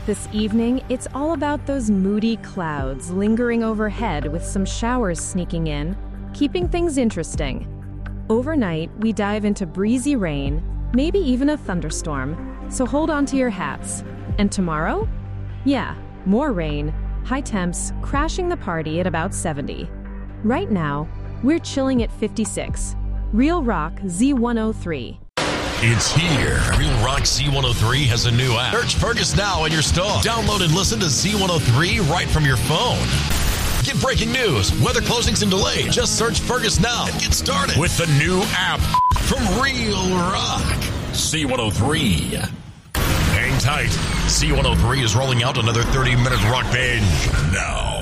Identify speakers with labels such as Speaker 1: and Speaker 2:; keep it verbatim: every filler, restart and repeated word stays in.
Speaker 1: this evening, it's all about those moody clouds lingering overhead with some showers sneaking in, keeping things interesting. Overnight, we dive into breezy rain, maybe even a thunderstorm, so hold on to your hats. And tomorrow? Yeah, more rain, high temps, crashing the party at about seventy. Right now, we're chilling at fifty-six. Real Rock Z one oh three.
Speaker 2: It's here. Real Rock Z one oh three has a new app. Search Fergus now in your store. Download and listen to Z one oh three right from your phone. Get breaking news, weather closings and delays. Just search Fergus now and get started with the new app from Real Rock Z one oh three. Hang tight. Z one oh three is rolling out another thirty-minute rock binge now.